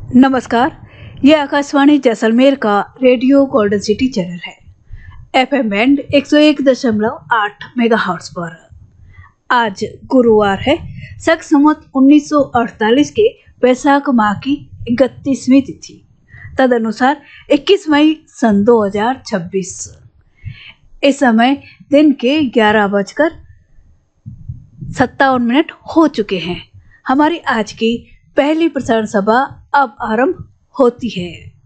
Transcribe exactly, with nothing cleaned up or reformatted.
नमस्कार। ये आकाशवाणी जैसलमेर का रेडियो गोल्डन सिटी चैनल है। एफएम बैंड एक सौ एक दशमलव आठ मेगाहर्ट्ज पर। आज गुरुवार है, शक संवत उन्नीस सौ अड़तालीस के वैशाख माह की इकतीसवीं तिथि, तदनुसार इक्कीस मई सन दो हजार छब्बीस। इस समय दिन के ग्यारह बजकर सत्तावन मिनट हो चुके हैं। हमारी आज की पहली प्रसारण सभा अब आरंभ होती है।